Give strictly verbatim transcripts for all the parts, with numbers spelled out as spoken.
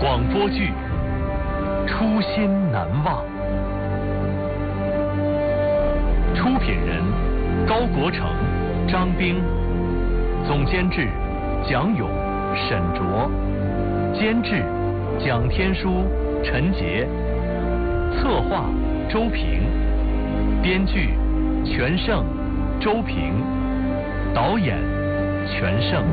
广播剧《初心难忘》，出品人高国成、张冰，总监制蒋勇、沈卓，监制蒋天书、陈杰，策划周平，编剧全胜、周平，导演全胜。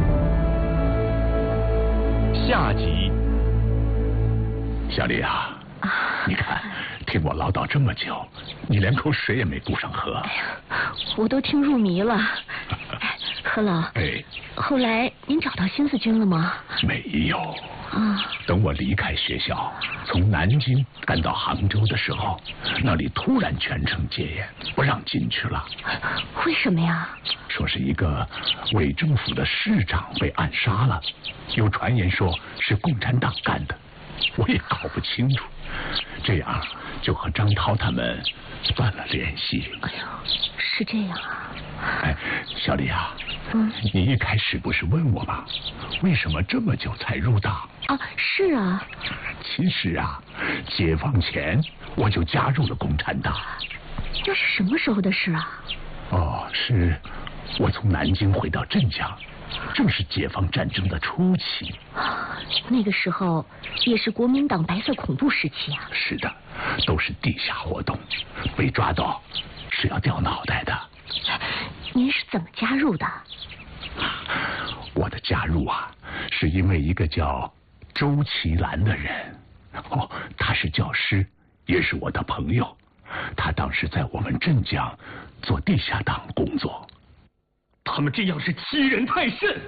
下集。 小丽啊，你看，听我唠叨这么久，你连口水也没顾上喝。 哎呀，我都听入迷了。何老， 哎， 后来您找到新四军了吗？ 没有。 啊， 等我离开学校，从南京赶到杭州的时候，那里突然全城戒严，不让进去了。 为什么呀？ 说是一个伪政府的市长被暗杀了，有传言说是共产党干的，我也搞不清楚。这样就和张涛他们断了联系。 哎呦，是这样啊。 哎，小丽啊， 嗯， 你一开始不是问我吗？为什么这么久才入党？ 啊，是啊。 其实啊，解放前我就加入了共产党。 这是什么时候的事啊？ 哦，是我从南京回到镇江，正是解放战争的初期。 那个时候也是国民党白色恐怖时期啊。 是的，都是地下活动，被抓到是要掉脑袋的。 您是怎么加入的？ 我的加入啊，是因为一个叫周其兰的人。哦，他是教师，也是我的朋友。他当时在我们镇江做地下党工作。 他们这样是欺人太甚。